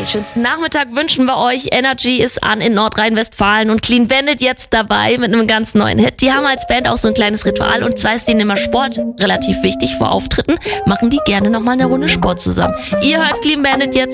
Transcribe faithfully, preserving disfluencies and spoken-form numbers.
Hey, schönsten Nachmittag wünschen wir euch. Energy ist an in Nordrhein-Westfalen und Clean Bandit jetzt dabei mit einem ganz neuen Hit. Die haben als Band auch so ein kleines Ritual und zwar ist denen immer Sport relativ wichtig vor Auftritten. Machen die gerne nochmal eine Runde Sport zusammen. Ihr hört Clean Bandit jetzt.